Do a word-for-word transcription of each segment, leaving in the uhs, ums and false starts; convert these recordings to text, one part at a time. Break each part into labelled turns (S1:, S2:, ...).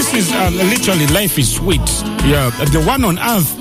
S1: this is uh, literally Life is Sweet. Yeah, the one on Earth.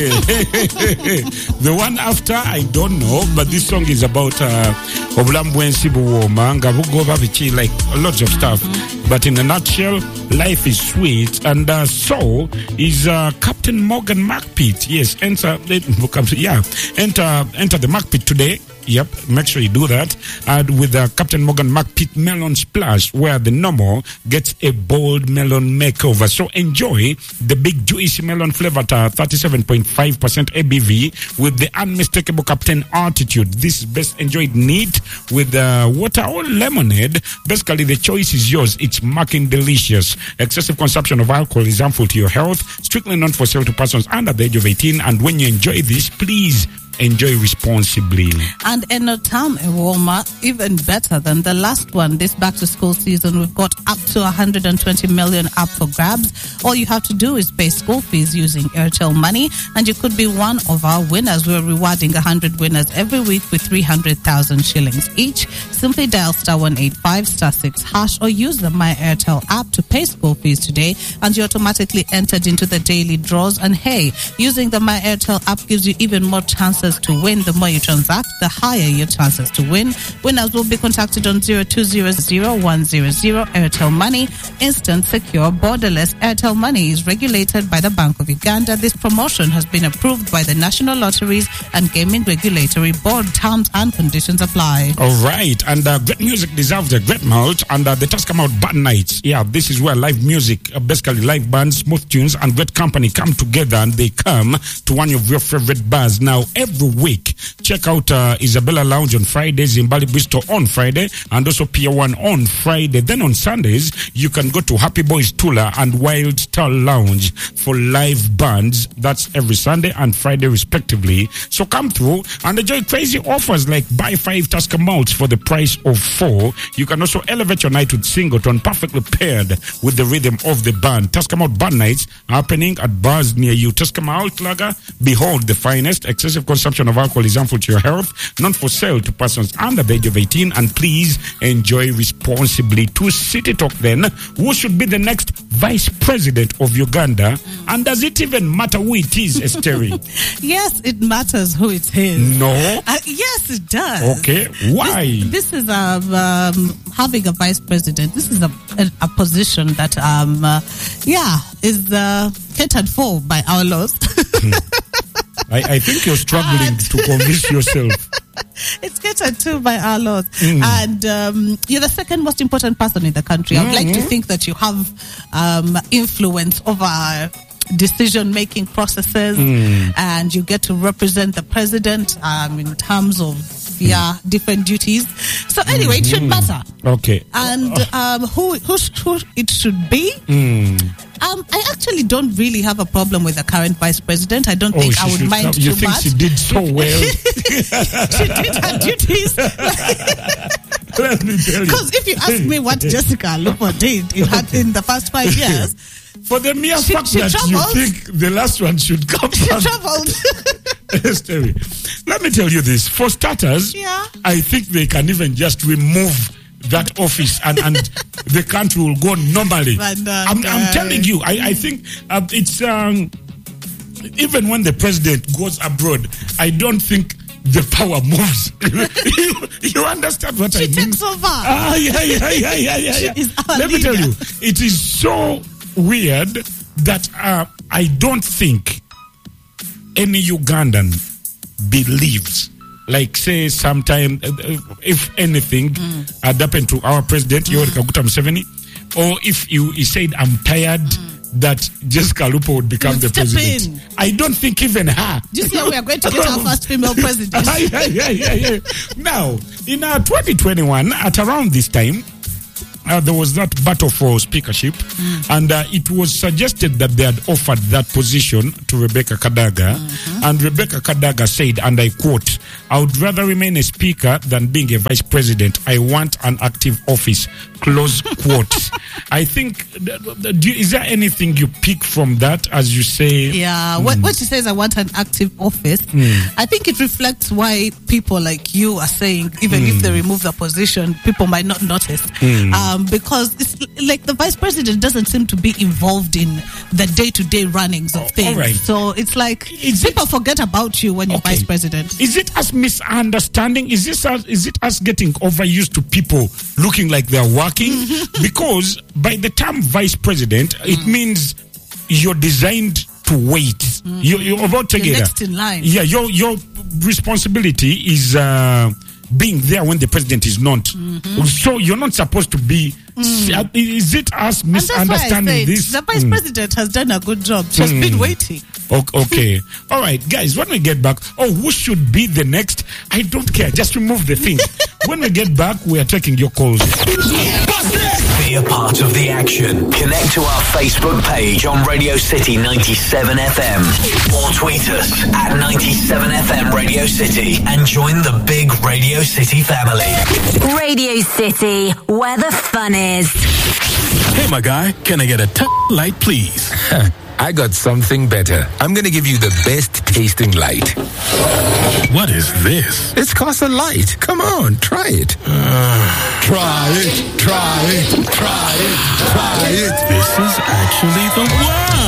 S1: The one after, I don't know, but this song is about Obulambwensi Buwoma, Ngabugoba, like lots of stuff. But in a nutshell, life is sweet. And uh, so is uh, Captain Morgan Markpit. Yes, enter, yeah, enter, enter the Markpit today. Yep, make sure you do that. And with uh, Captain Morgan Markpit Melon Splash, where the normal gets a bold melon makeover. So enjoy the big juicy melon flavor at thirty-seven point five percent A B V with the unmistakable Captain attitude. This is best enjoyed neat with uh, water or lemonade. Basically, the choice is yours. It's marking delicious. Excessive consumption of alcohol is harmful to your health. Strictly not for sale to persons under the age of eighteen. And when you enjoy this, please enjoy responsibly.
S2: And in a time warmer, even better than the last one, this back to school season, we've got up to one hundred twenty million up for grabs. All you have to do is pay school fees using Airtel Money, and you could be one of our winners. We're rewarding one hundred winners every week with three hundred thousand shillings each. Simply dial star one eight five star six hash or use the My Airtel app to pay school fees today, and you're automatically entered into the daily draws. And hey, using the My Airtel app gives you even more chances to win. The more you transact, the higher your chances to win. Winners will be contacted on zero two zero zero one zero zero. Airtel Money, instant, secure, borderless. Airtel Money is regulated by the Bank of Uganda. This promotion has been approved by the National Lotteries and Gaming Regulatory Board. Terms and conditions apply.
S1: All right, and uh, great music deserves a great mouth, and uh, the Tusker Out Band Nights. Yeah, this is where live music, uh, basically live bands, smooth tunes, and great company come together, and they come to one of your favorite bars. Now, every week, check out uh, Isabella Lounge on Friday, Zimbali Bristol on Friday, and also Pier one on Friday. Then on Sundays, you can go to Happy Boys Tula and Wild Star Lounge for live bands. That's every Sunday and Friday respectively. So come through and enjoy crazy offers like buy five Tusker malts for the price of four. You can also elevate your night with Singleton, perfectly paired with the rhythm of the band. Tusker Malt Band Nights happening at bars near you. Tusker Malt Lager, behold the finest. Excessive consumption of alcohol is harmful to your health, not for sale to persons under the age of eighteen, and please enjoy responsibly. To City Talk then, who should be the next vice president of Uganda, and does it even matter who it is, Esteri?
S2: Yes, it matters who it is.
S1: No?
S2: Uh, yes, it does.
S1: Okay, why?
S2: This, this is um, um, having a vice president. This is a, a, a position that, um, uh, yeah, is uh, catered for by our laws.
S1: I, I think you're struggling and to convince yourself.
S2: It's catered to by our laws.
S1: Mm.
S2: And um, you're the second most important person in the country. I would mm-hmm. like to think that you have um, influence over decision-making processes, mm. and you get to represent the president um, in terms of yeah, mm. different duties. So anyway, mm-hmm. it should matter.
S1: Okay.
S2: And um, who, who, who it should be?
S1: Mm.
S2: Um, I actually don't really have a problem with the current vice president. I don't
S1: oh,
S2: think I would mind
S1: have,
S2: too
S1: you think
S2: much.
S1: She did so well.
S2: She did her duties.
S1: Let me tell you.
S2: Because if you ask me what Jessica Alupo did in, her, in the past five years,
S1: for the mere
S2: she,
S1: fact
S2: she
S1: that
S2: traveled.
S1: You think the last one should come
S2: She
S1: back.
S2: traveled.
S1: Let me tell you this. For starters,
S2: yeah.
S1: I think they can even just remove that office and, and the country will go normally.
S2: But, uh,
S1: I'm, I'm telling you, I, I think uh, it's um, even when the president goes abroad, I don't think the power moves. you, you understand what
S2: she
S1: I mean?
S2: She takes over.
S1: Ah, yeah, yeah, yeah, yeah, yeah.
S2: She
S1: yeah.
S2: is our
S1: Let
S2: leader.
S1: me tell you, it is so weird that uh, I don't think any Ugandan believes, like say sometime, uh, if anything mm. had happened to our president, mm. Yoweri Kaguta Museveni, or if you he said, I'm tired, mm. that Jessica Alupo would become
S2: You'd
S1: the president.
S2: In.
S1: I don't think even her.
S2: This year we are going to get our first female president.
S1: yeah, yeah, yeah, yeah. Now, in uh, twenty twenty-one, at around this time, Uh, there was that battle for speakership, mm. and uh, it was suggested that they had offered that position to Rebecca Kadaga, mm-hmm. and Rebecca Kadaga said, and I quote, I would rather remain a speaker than being a vice president. I want an active office, close quote. I think, do you, is there anything you pick from that as you say?
S2: Yeah,
S1: mm.
S2: when, when she says I want an active office, mm. I think it reflects why people like you are saying, even mm. if they remove the position, people might not notice. Mm. Um, um, because it's like the vice president doesn't seem to be involved in the day-to-day runnings of
S1: Oh,
S2: things.
S1: all right.
S2: So it's like
S1: Is
S2: people forget about you when you're
S1: Okay.
S2: vice president.
S1: Is it us misunderstanding? Is this us, is it us getting overused to people looking like they're working? Because by the term vice president, it means you're designed to wait. You, you're about to
S2: You're
S1: get
S2: next in line.
S1: Yeah, your your responsibility is uh, being there when the president is not. So you're not supposed to be. Is it us
S2: And that's why I
S1: misunderstanding
S2: said
S1: this?
S2: the vice
S1: Mm.
S2: president has done a good job. She's been waiting.
S1: O- Okay. All right, guys, when we get back, oh, who should be the next? I don't care. Just remove the thing. When we get back, we are taking your calls.
S3: Be a part of the action. Connect to our Facebook page on Radio City ninety-seven F M or tweet us at ninety-seven F M Radio City and join the big Radio City family.
S4: Radio City, where the fun is.
S5: Hey, my guy, can I get a t- light, please?
S6: I got something better. I'm going to give you the best tasting light.
S5: What is this?
S6: It's Casa Light. Come on, try it.
S5: Uh,
S6: Try it, try it, try it, try it.
S5: This is actually the one.